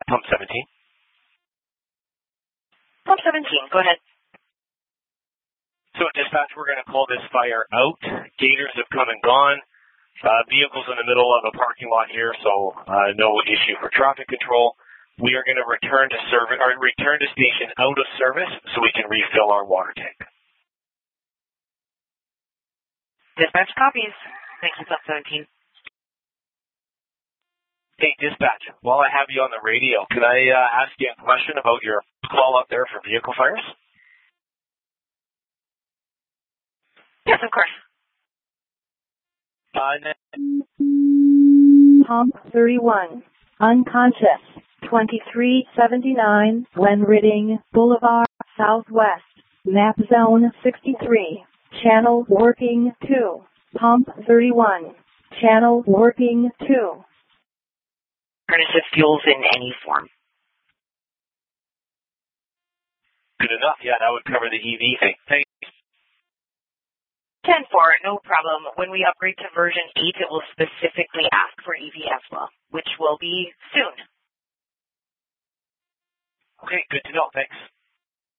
Pump 17. Pump 17, go ahead. So dispatch, we're going to call this fire out. Gators have come and gone. Vehicles in the middle of a parking lot here, so no issue for traffic control. We are going to return to station out of service so we can refill our water tank. Dispatch copies. Thank you, Pump 17. Hey, dispatch, while I have you on the radio, can I ask you a question about your call up there for vehicle fires? Yes, of course. Pump 31. Unconscious. 2379 Glenridding Boulevard, Southwest. Map Zone 63. Channel working 2. Pump 31. Channel working 2. Alternative fuels in any form. Good enough. Yeah, that would cover the EV thing. Thanks. 10-4, no problem. When we upgrade to version 8, it will specifically ask for EV as well, which will be soon. Okay, good to know. Thanks.